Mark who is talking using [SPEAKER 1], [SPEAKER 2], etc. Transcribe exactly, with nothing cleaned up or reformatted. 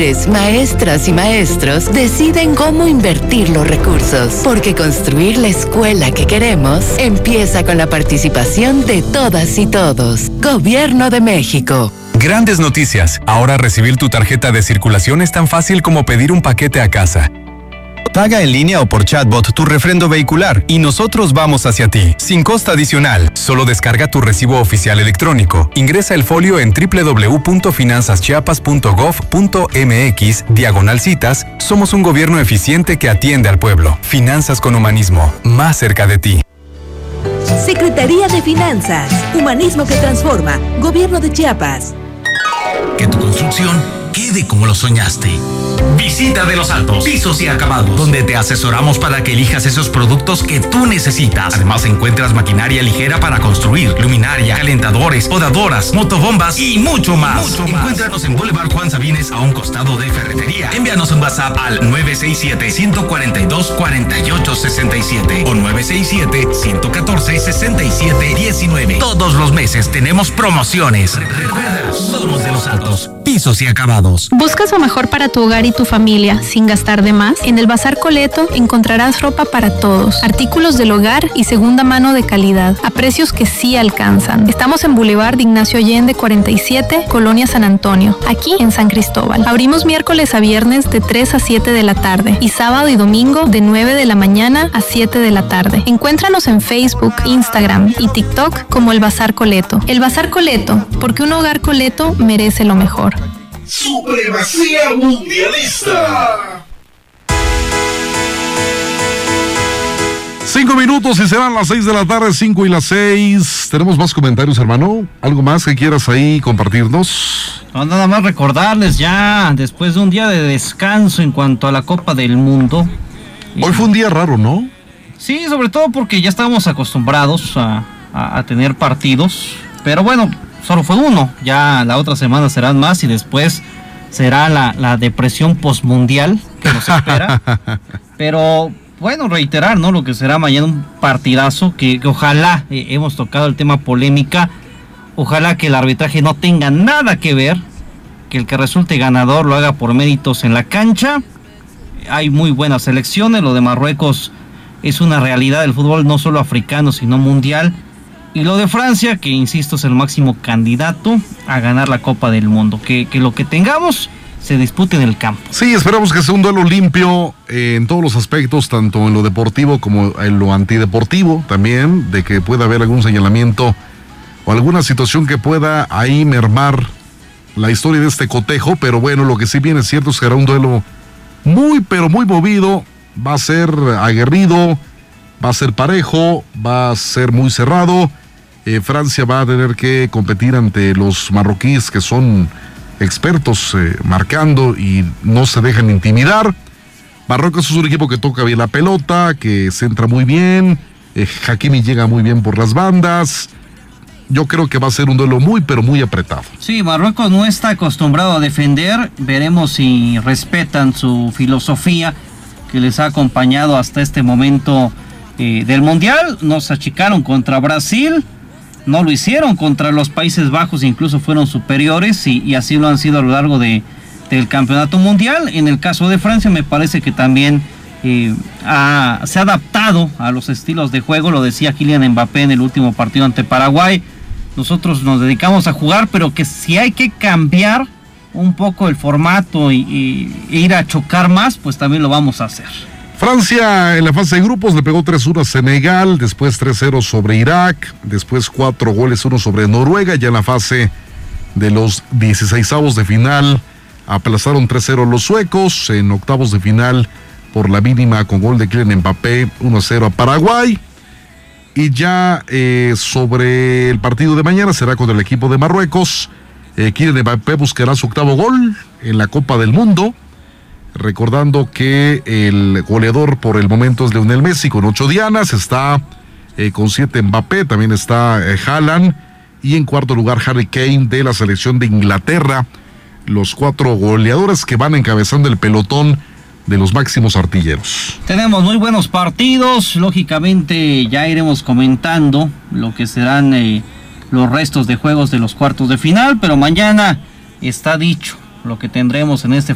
[SPEAKER 1] Maestras y maestros deciden cómo invertir los recursos, porque construir la escuela que queremos empieza con la participación de todas y todos. Gobierno de México.
[SPEAKER 2] Grandes noticias. Ahora recibir tu tarjeta de circulación es tan fácil como pedir un paquete a casa. Paga en línea o por chatbot tu refrendo vehicular y nosotros vamos hacia ti, sin costo adicional. Solo descarga tu recibo oficial electrónico. Ingresa el folio en doble u doble u doble u punto finanzas chiapas punto gov punto m x diagonal citas. Somos un gobierno eficiente que atiende al pueblo. Finanzas con humanismo, más cerca de ti.
[SPEAKER 3] Secretaría de Finanzas, Humanismo que Transforma, Gobierno de Chiapas.
[SPEAKER 4] Que tu construcción quede como lo soñaste. Visita De Los Altos, Pisos y Acabados, donde te asesoramos para que elijas esos productos que tú necesitas. Además encuentras maquinaria ligera para construir, luminaria, calentadores, podadoras, motobombas y mucho más. Mucho más. Encuéntranos en Boulevard Juan Sabines a un costado de Ferretería. Envíanos un WhatsApp al nueve seis siete, uno cuatro dos, cuatro ocho seis siete o nueve seis siete, uno uno cuatro, seis siete uno nueve. Todos los meses tenemos promociones. Recuerda, somos De Los Altos, Pisos y Acabados.
[SPEAKER 5] ¿Buscas lo mejor para tu hogar y tu familia sin gastar de más? En el Bazar Coleto encontrarás ropa para todos, artículos del hogar y segunda mano de calidad, a precios que sí alcanzan. Estamos en Boulevard Ignacio Allende cuarenta y siete, Colonia San Antonio, aquí en San Cristóbal. Abrimos miércoles a viernes de tres a siete de la tarde y sábado y domingo de nueve de la mañana a siete de la tarde. Encuéntranos en Facebook, Instagram y TikTok como el Bazar Coleto. El Bazar Coleto, porque un hogar Coleto merece lo mejor.
[SPEAKER 6] ¡Supremacía mundialista!
[SPEAKER 7] Cinco minutos y serán las seis de la tarde, cinco y las seis. Tenemos más comentarios, hermano. ¿Algo más que quieras ahí compartirnos?
[SPEAKER 8] No, nada más recordarles ya, después de un día de descanso en cuanto a la Copa del Mundo.
[SPEAKER 7] Hoy fue un día raro, ¿no?
[SPEAKER 8] Sí, sobre todo porque ya estábamos acostumbrados a, a, a tener partidos. Pero bueno, solo fue uno. Ya la otra semana serán más y después será la, la depresión postmundial que nos espera. Pero bueno, reiterar, ¿no? Lo que será mañana un partidazo que, que ojalá, eh, hemos tocado el tema polémica, ojalá que el arbitraje no tenga nada que ver, que el que resulte ganador lo haga por méritos en la cancha. Hay muy buenas selecciones, lo de Marruecos es una realidad del fútbol no solo africano sino mundial. Y lo de Francia, que insisto es el máximo candidato a ganar la Copa del Mundo, que, que lo que tengamos se dispute en el campo.
[SPEAKER 7] Sí, esperamos que sea un duelo limpio eh, en todos los aspectos, tanto en lo deportivo como en lo antideportivo también, de que pueda haber algún señalamiento o alguna situación que pueda ahí mermar la historia de este cotejo, pero bueno, lo que sí bien es cierto es que será un duelo muy, pero muy movido, va a ser aguerrido, va a ser parejo, va a ser muy cerrado. Eh, Francia va a tener que competir ante los marroquíes que son expertos eh, marcando y no se dejan intimidar. Marruecos es un equipo que toca bien la pelota, que centra muy bien, eh, Hakimi llega muy bien por las bandas. Yo creo que va a ser un duelo muy pero muy apretado.
[SPEAKER 8] Sí, Marruecos no está acostumbrado a defender, veremos si respetan su filosofía que les ha acompañado hasta este momento eh, del Mundial. Nos achicaron contra Brasil, no lo hicieron contra los Países Bajos, incluso fueron superiores y, y así lo han sido a lo largo de, del campeonato mundial. En el caso de Francia me parece que también eh, ha, se ha adaptado a los estilos de juego, lo decía Kylian Mbappé en el último partido ante Paraguay. Nosotros nos dedicamos a jugar, pero que si hay que cambiar un poco el formato y, y, e ir a chocar más, pues también lo vamos a hacer.
[SPEAKER 7] Francia en la fase de grupos le pegó tres uno a Senegal, después tres cero sobre Irak, después cuatro goles uno sobre Noruega. Ya en la fase de los dieciseisavos de final aplazaron tres cero los suecos. En octavos de final por la mínima con gol de Kylian Mbappé uno a cero a Paraguay. Y ya eh, sobre el partido de mañana será contra el equipo de Marruecos. Eh, Kylian Mbappé buscará su octavo gol en la Copa del Mundo. Recordando que el goleador por el momento es Lionel Messi con ocho dianas, está eh, con siete Mbappé, también está eh, Haaland, y en cuarto lugar Harry Kane de la selección de Inglaterra, los cuatro goleadores que van encabezando el pelotón de los máximos artilleros.
[SPEAKER 8] Tenemos muy buenos partidos, lógicamente ya iremos comentando lo que serán eh, los restos de juegos de los cuartos de final, pero mañana está dicho lo que tendremos en este